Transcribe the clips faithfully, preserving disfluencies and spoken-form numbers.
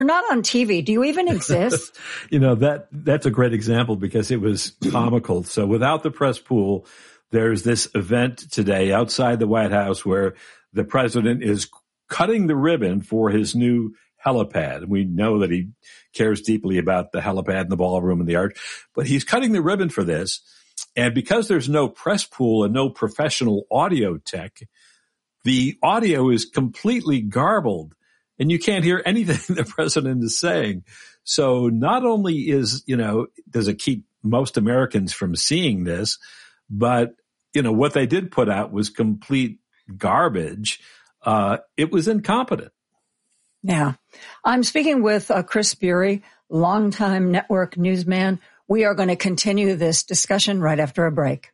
not on T V. Do you even exist? You know, that that's a great example because it was comical. So without the press pool, there's this event today outside the White House where the president is cutting the ribbon for his new helipad. We know that he cares deeply about the helipad and the ballroom and the arch, but he's cutting the ribbon for this. And because there's no press pool and no professional audio tech, the audio is completely garbled and you can't hear anything the president is saying. So not only is, you know, does it keep most Americans from seeing this, but, you know, what they did put out was complete garbage. Uh, it was incompetent. Yeah. I'm speaking with uh, Chris Bury, longtime network newsman. We are going to continue this discussion right after a break.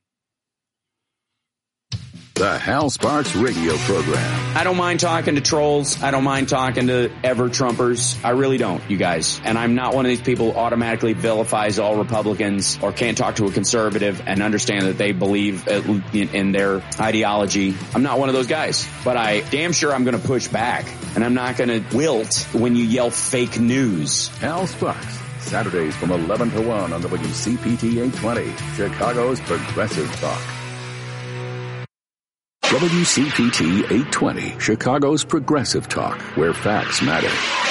The Hal Sparks radio program. I don't mind talking to trolls. I don't mind talking to ever-Trumpers. I really don't, you guys. And I'm not one of these people who automatically vilifies all Republicans or can't talk to a conservative and understand that they believe in, in their ideology. I'm not one of those guys. But I damn sure I'm going to push back. And I'm not going to wilt when you yell fake news. Hal Sparks, Saturdays from eleven to one on W C P T eight twenty, Chicago's Progressive Talk. W C P T eight twenty, Chicago's Progressive Talk, where facts matter.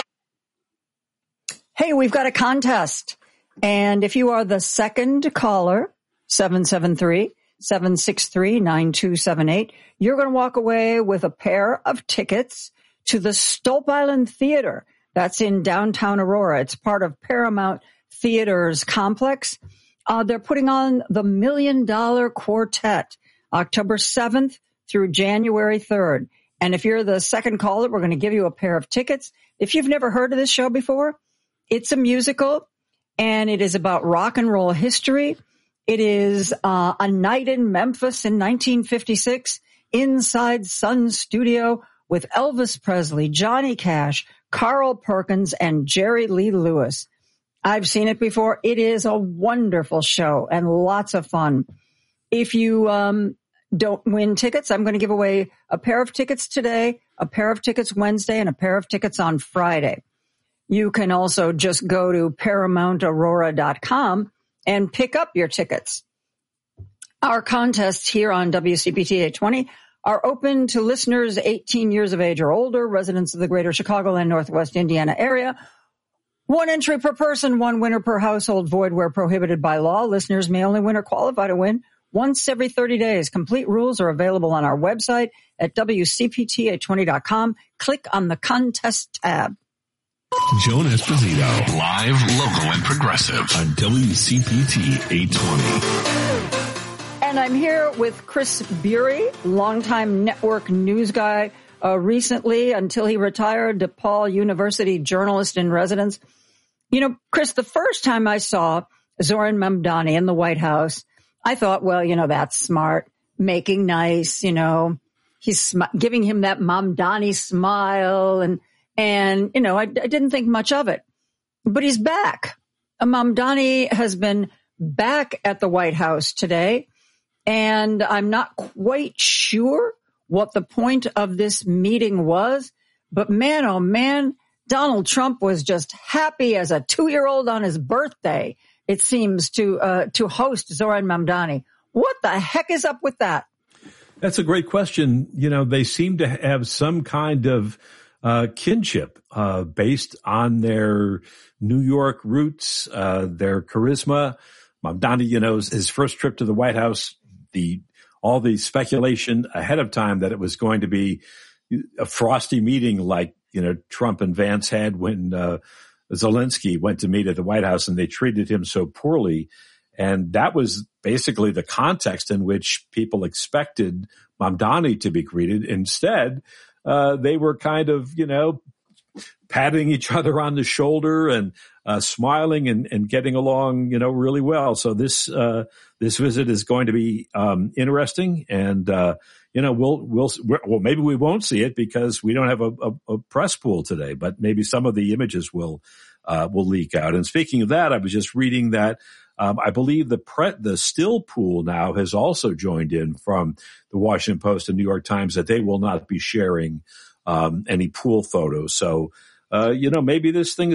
Hey, we've got a contest. And if you are the second caller, seven seven three, seven six three, nine two seven eight, you're going to walk away with a pair of tickets to the Stope Island Theater. That's in downtown Aurora. It's part of Paramount Theater's complex. Uh, they're putting on the Million Dollar Quartet, October seventh through January third. And if you're the second caller, we're going to give you a pair of tickets. If you've never heard of this show before, it's a musical and it is about rock and roll history. It is uh, a night in Memphis in nineteen fifty-six inside Sun Studio with Elvis Presley, Johnny Cash, Carl Perkins, and Jerry Lee Lewis. I've seen it before. It is a wonderful show and lots of fun. If you um don't win tickets, I'm going to give away a pair of tickets today, a pair of tickets Wednesday, and a pair of tickets on Friday. You can also just go to paramount aurora dot com and pick up your tickets. Our contests here on W C P T eight twenty are open to listeners eighteen years of age or older, residents of the greater Chicagoland, Northwest Indiana area. One entry per person, one winner per household, void where prohibited by law. Listeners may only win or qualify to win once every thirty days. Complete rules are available on our website at W C P T eight twenty dot com. Click on the contest tab. Joan Esposito, live, local, and progressive on W C P T eight twenty. And I'm here with Chris Bury, longtime network news guy, uh, recently, until he retired, DePaul University journalist in residence. You know, Chris, the first time I saw Zoran Mamdani in the White House, I thought, well, you know, that's smart, making nice, you know, he's sm- giving him that Mamdani smile. And, and you know, I, I didn't think much of it. But he's back. Mamdani has been back at the White House today. And I'm not quite sure what the point of this meeting was. But man, oh man, Donald Trump was just happy as a two-year-old on his birthday, it seems, to uh, to host Zoran Mamdani. What the heck is up with that? That's a great question. You know, they seem to have some kind of uh, kinship uh, based on their New York roots, uh, their charisma. Mamdani, you know, his first trip to the White House, the all the speculation ahead of time that it was going to be a frosty meeting like, you know, Trump and Vance had when uh, Zelensky went to meet at the White House and they treated him so poorly. And that was basically the context in which people expected Mamdani to be greeted. Instead, uh, they were kind of, you know, patting each other on the shoulder and uh, smiling and, and getting along, you know, really well. So this uh, this visit is going to be um, interesting, and uh, you know, we'll we'll well maybe we won't see it because we don't have a, a, a press pool today, but maybe some of the images will uh, will leak out. And speaking of that, I was just reading that um, I believe the pre- the still pool now has also joined in from the Washington Post and New York Times that they will not be sharing um, any pool photos. So. uh, you know, maybe this thing is